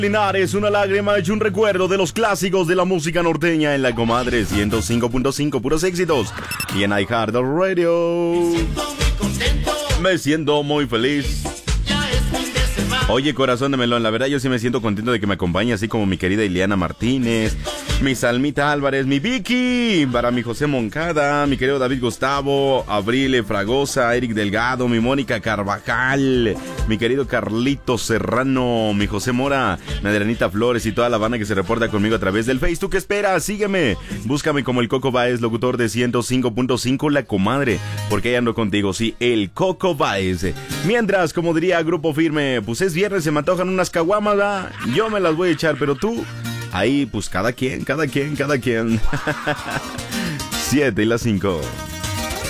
Linares, una lágrima y un recuerdo de los clásicos de la música norteña en la Comadre 105.5, puros éxitos. Y en iHeartRadio. Me siento muy feliz. Oye, corazón de melón, la verdad yo sí me siento contento de que me acompañe, así como mi querida Ileana Martínez, mi Salmita Álvarez, mi Vicky, para mi José Moncada, mi querido David Gustavo, Abril Fragosa, Eric Delgado, mi Mónica Carvajal, mi querido Carlito Serrano, mi José Mora, mi Adrianita Flores y toda la banda que se reporta conmigo a través del Facebook. ¿Tú qué esperas? Sígueme, búscame como el Coco Baez, locutor de 105.5 La Comadre, porque ahí ando contigo, sí, el Coco Baez. Mientras, como diría Grupo Firme, pues es viernes, se me antojan unas caguamas, ¿verdad? Yo me las voy a echar, pero tú, ahí pues cada quien. 7:05.